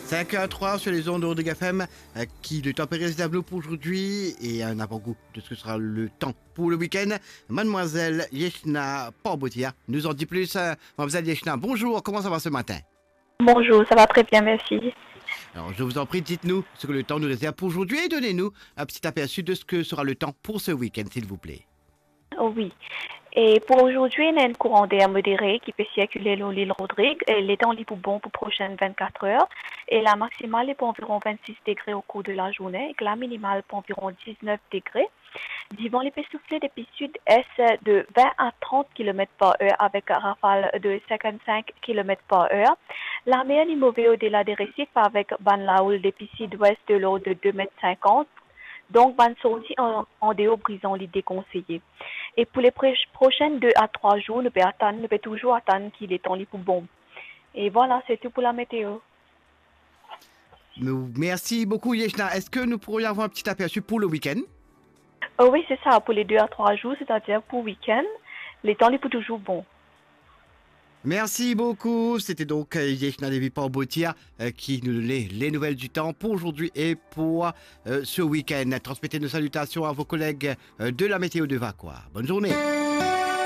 5h03 sur les ondes de FM, qui le temps réservé pour aujourd'hui et un avant-goût de ce que sera le temps pour le week-end. Mademoiselle Yeshna Porbotia nous en dit plus. Mademoiselle Yeshna, bonjour, comment ça va ce matin? Bonjour, ça va très bien, merci. Alors, je vous en prie, dites-nous ce que le temps nous réserve pour aujourd'hui et donnez-nous un petit aperçu de ce que sera le temps pour ce week-end, s'il vous plaît. Oh oui. Et pour aujourd'hui, il y a un courant d'air modéré qui peut circuler sur l'île Rodrigue. Et les temps libres bon pour les prochaines 24 heures. Et la maximale est pour environ 26 degrés au cours de la journée. Et la minimale pour environ 19 degrés. Divan, il peut souffler depuis sud-est de 20 à 30 km par heure avec un rafale de 55 km par heure. La mer est mauvaise au-delà des récifs avec ban laoul depuis sud-ouest de l'eau de 2,50 m. Donc, ban sortie en dehors brisant les déconseillés. Et pour les prochaines 2 à 3 jours, nous peut toujours attendre qu'il est temps libre pour bon. Et voilà, c'est tout pour la météo. Merci beaucoup, Yeshna. Est-ce que nous pourrions avoir un petit aperçu pour le week-end? Oh oui, c'est ça, pour les 2 à 3 jours, c'est-à-dire pour le week-end, les temps libres toujours bon. Merci beaucoup. C'était donc Yeshna Devi Porbotia qui nous donnait les nouvelles du temps pour aujourd'hui et pour ce week-end. Transmettez nos salutations à vos collègues de la météo de Vacois. Bonne journée.